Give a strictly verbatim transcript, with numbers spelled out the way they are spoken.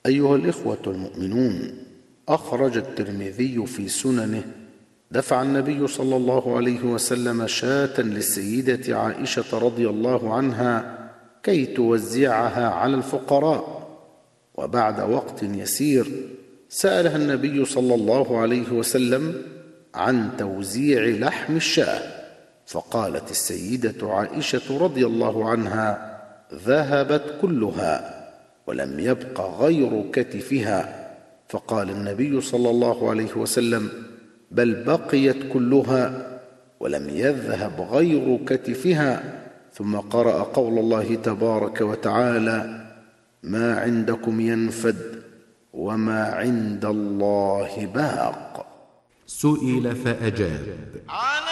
أيها الإخوة المؤمنون، أخرج الترمذي في سننه دفع النبي صلى الله عليه وسلم شاة للسيدة عائشة رضي الله عنها كي توزعها على الفقراء، وبعد وقت يسير سألها النبي صلى الله عليه وسلم عن توزيع لحم الشاة، فقالت السيدة عائشة رضي الله عنها: ذهبت كلها ولم يبق غير كتفها. فقال النبي صلى الله عليه وسلم: بل بقيت كلها ولم يذهب غير كتفها. ثم قرأ قول الله تبارك وتعالى: ما عندكم ينفد وما عند الله باق. سئل فأجاب: